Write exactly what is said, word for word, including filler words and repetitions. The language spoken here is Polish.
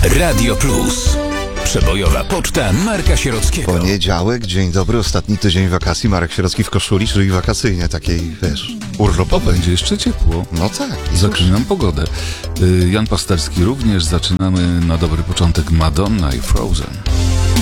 Radio Plus. Przebojowa poczta Marka Sierockiego. Poniedziałek, dzień dobry, ostatni tydzień wakacji. Marek Sierocki w koszuli, czyli wakacyjnie, takiej, wiesz, urlopowej. Będzie jeszcze ciepło. No tak. Zaklinam pogodę. Y, Jan Pasterski również. Zaczynamy na dobry początek Madonna i Frozen.